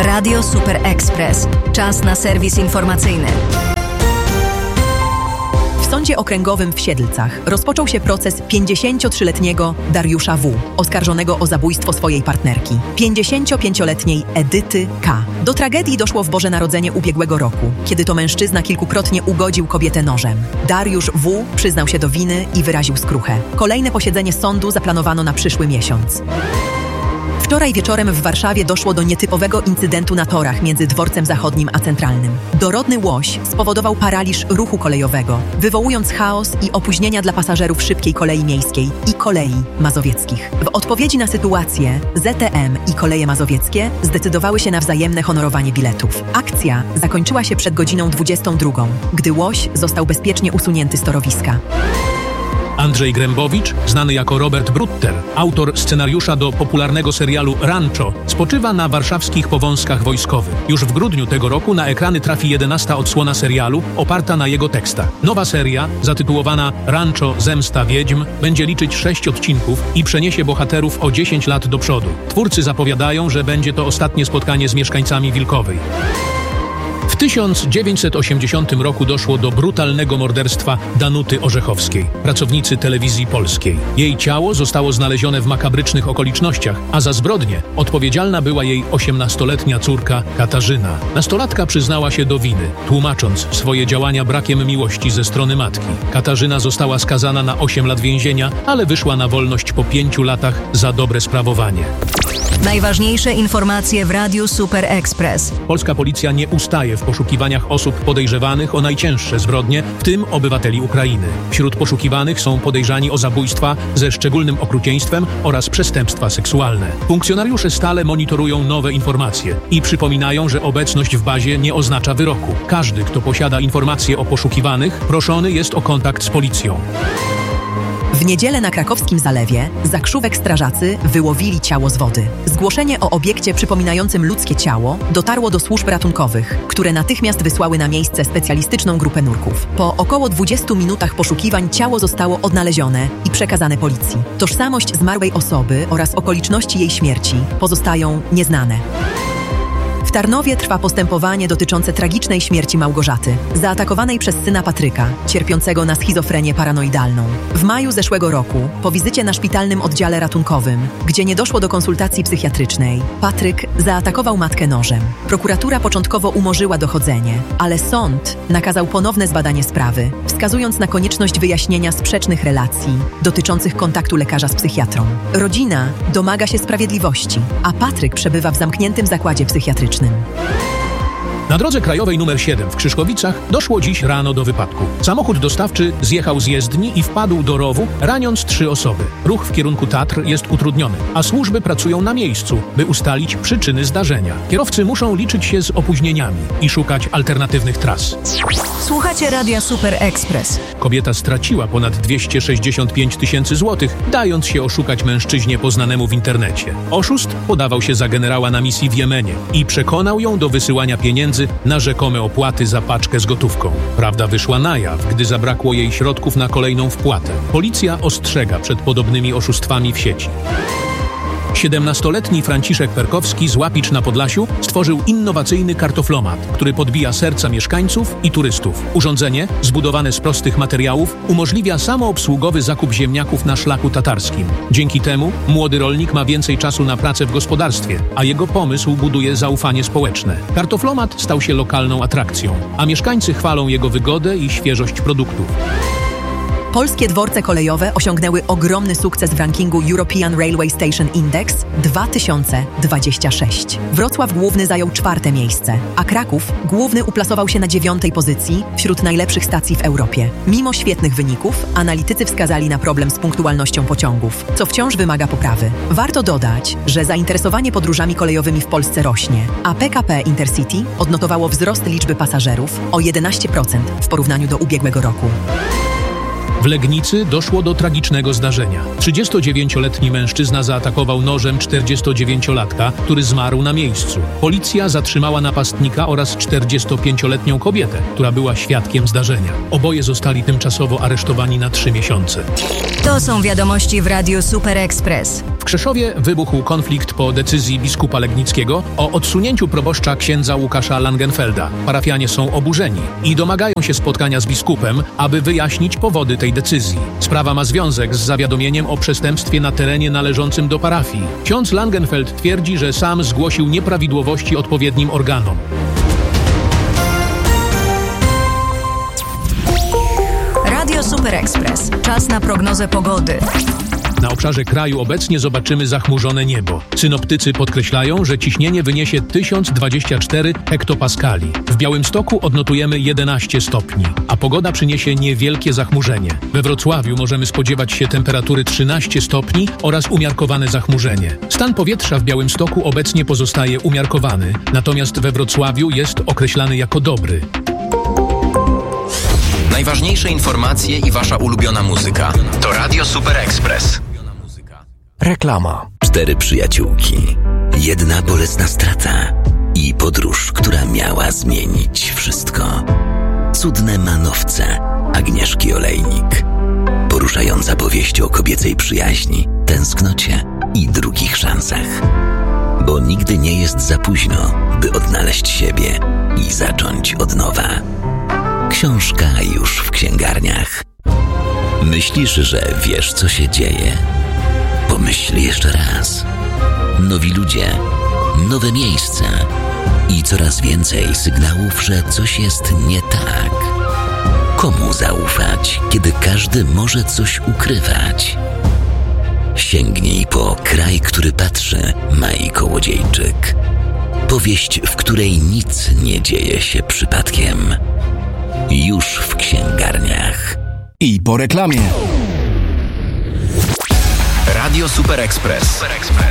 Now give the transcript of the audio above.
Radio Super Express. Czas na serwis informacyjny. W Sądzie Okręgowym w Siedlcach rozpoczął się proces 53-letniego Dariusza W., oskarżonego o zabójstwo swojej partnerki, 55-letniej Edyty K. Do tragedii doszło w Boże Narodzenie ubiegłego roku, kiedy to mężczyzna kilkukrotnie ugodził kobietę nożem. Dariusz W. przyznał się do winy i wyraził skruchę. Kolejne posiedzenie sądu zaplanowano na przyszły miesiąc. Wczoraj wieczorem w Warszawie doszło do nietypowego incydentu na torach między Dworcem Zachodnim a Centralnym. Dorodny łoś spowodował paraliż ruchu kolejowego, wywołując chaos i opóźnienia dla pasażerów szybkiej kolei miejskiej i kolei mazowieckich. W odpowiedzi na sytuację ZTM i koleje mazowieckie zdecydowały się na wzajemne honorowanie biletów. Akcja zakończyła się przed godziną 22, gdy łoś został bezpiecznie usunięty z torowiska. Andrzej Grębowicz, znany jako Robert Brutter, autor scenariusza do popularnego serialu Rancho, spoczywa na warszawskich powązkach wojskowych. Już w grudniu tego roku na ekrany trafi 11. odsłona serialu, oparta na jego tekstach. Nowa seria, zatytułowana Rancho – Zemsta Wiedźm, będzie liczyć 6 odcinków i przeniesie bohaterów o 10 lat do przodu. Twórcy zapowiadają, że będzie to ostatnie spotkanie z mieszkańcami Wilkowej. W 1980 roku doszło do brutalnego morderstwa Danuty Orzechowskiej, pracownicy Telewizji Polskiej. Jej ciało zostało znalezione w makabrycznych okolicznościach, a za zbrodnię odpowiedzialna była jej 18-letnia córka Katarzyna. Nastolatka przyznała się do winy, tłumacząc swoje działania brakiem miłości ze strony matki. Katarzyna została skazana na 8 lat więzienia, ale wyszła na wolność po 5 latach za dobre sprawowanie. Najważniejsze informacje w Radiu Super Express. Polska policja nie ustaje w poszukiwaniach osób podejrzewanych o najcięższe zbrodnie, w tym obywateli Ukrainy. Wśród poszukiwanych są podejrzani o zabójstwa ze szczególnym okrucieństwem oraz przestępstwa seksualne. Funkcjonariusze stale monitorują nowe informacje i przypominają, że obecność w bazie nie oznacza wyroku. Każdy, kto posiada informacje o poszukiwanych, proszony jest o kontakt z policją. W niedzielę na krakowskim Zalewie zakrzówek strażacy wyłowili ciało z wody. Zgłoszenie o obiekcie przypominającym ludzkie ciało dotarło do służb ratunkowych, które natychmiast wysłały na miejsce specjalistyczną grupę nurków. Po około 20 minutach poszukiwań ciało zostało odnalezione i przekazane policji. Tożsamość zmarłej osoby oraz okoliczności jej śmierci pozostają nieznane. W Tarnowie trwa postępowanie dotyczące tragicznej śmierci Małgorzaty, zaatakowanej przez syna Patryka, cierpiącego na schizofrenię paranoidalną. W maju zeszłego roku, po wizycie na szpitalnym oddziale ratunkowym, gdzie nie doszło do konsultacji psychiatrycznej, Patryk zaatakował matkę nożem. Prokuratura początkowo umorzyła dochodzenie, ale sąd nakazał ponowne zbadanie sprawy, wskazując na konieczność wyjaśnienia sprzecznych relacji dotyczących kontaktu lekarza z psychiatrą. Rodzina domaga się sprawiedliwości, a Patryk przebywa w zamkniętym zakładzie psychiatrycznym. Na drodze krajowej nr 7 w Krzyszkowicach doszło dziś rano do wypadku. Samochód dostawczy zjechał z jezdni i wpadł do rowu, raniąc 3 osoby. Ruch w kierunku Tatr jest utrudniony, a służby pracują na miejscu, by ustalić przyczyny zdarzenia. Kierowcy muszą liczyć się z opóźnieniami i szukać alternatywnych tras. Słuchacie Radia Super Express. Kobieta straciła ponad 265 000 złotych, dając się oszukać mężczyźnie poznanemu w internecie. Oszust podawał się za generała na misji w Jemenie i przekonał ją do wysyłania pieniędzy na rzekome opłaty za paczkę z gotówką. Prawda wyszła na jaw, gdy zabrakło jej środków na kolejną wpłatę. Policja ostrzega przed podobnymi oszustwami w sieci. 17-letni Franciszek Perkowski z Łapicz na Podlasiu stworzył innowacyjny kartoflomat, który podbija serca mieszkańców i turystów. Urządzenie, zbudowane z prostych materiałów, umożliwia samoobsługowy zakup ziemniaków na szlaku tatarskim. Dzięki temu młody rolnik ma więcej czasu na pracę w gospodarstwie, a jego pomysł buduje zaufanie społeczne. Kartoflomat stał się lokalną atrakcją, a mieszkańcy chwalą jego wygodę i świeżość produktów. Polskie dworce kolejowe osiągnęły ogromny sukces w rankingu European Railway Station Index 2026. Wrocław Główny zajął 4. miejsce, a Kraków Główny uplasował się na 9. pozycji wśród najlepszych stacji w Europie. Mimo świetnych wyników, analitycy wskazali na problem z punktualnością pociągów, co wciąż wymaga poprawy. Warto dodać, że zainteresowanie podróżami kolejowymi w Polsce rośnie, a PKP Intercity odnotowało wzrost liczby pasażerów o 11% w porównaniu do ubiegłego roku. W Legnicy doszło do tragicznego zdarzenia. 39-letni mężczyzna zaatakował nożem 49-latka, który zmarł na miejscu. Policja zatrzymała napastnika oraz 45-letnią kobietę, która była świadkiem zdarzenia. Oboje zostali tymczasowo aresztowani na 3 miesiące. To są wiadomości w Radiu Super Express. W Krzeszowie wybuchł konflikt po decyzji biskupa Legnickiego o odsunięciu proboszcza księdza Łukasza Langenfelda. Parafianie są oburzeni i domagają się spotkania z biskupem, aby wyjaśnić powody tej decyzji. Sprawa ma związek z zawiadomieniem o przestępstwie na terenie należącym do parafii. Ksiądz Langenfeld twierdzi, że sam zgłosił nieprawidłowości odpowiednim organom. Radio Super Express. Czas na prognozę pogody. Na obszarze kraju obecnie zobaczymy zachmurzone niebo. Synoptycy podkreślają, że ciśnienie wyniesie 1024 hektopaskali. W Białymstoku odnotujemy 11 stopni, a pogoda przyniesie niewielkie zachmurzenie. We Wrocławiu możemy spodziewać się temperatury 13 stopni oraz umiarkowane zachmurzenie. Stan powietrza w Białymstoku obecnie pozostaje umiarkowany, natomiast we Wrocławiu jest określany jako dobry. Najważniejsze informacje i wasza ulubiona muzyka to Radio Super Express. Reklama. 4 przyjaciółki, 1 bolesna strata i podróż, która miała zmienić wszystko. Cudne manowce Agnieszki Olejnik. Poruszająca powieść o kobiecej przyjaźni, tęsknocie i drugich szansach. Bo nigdy nie jest za późno, by odnaleźć siebie i zacząć od nowa. Książka już w księgarniach. Myślisz, że wiesz, co się dzieje? Pomyśl jeszcze raz. Nowi ludzie, nowe miejsca i coraz więcej sygnałów, że coś jest nie tak. Komu zaufać, kiedy każdy może coś ukrywać? Sięgnij po Kraj, który patrzy, Mai Kołodziejczyk. Powieść, w której nic nie dzieje się przypadkiem. Już w księgarniach. I po reklamie. Radio Super Express.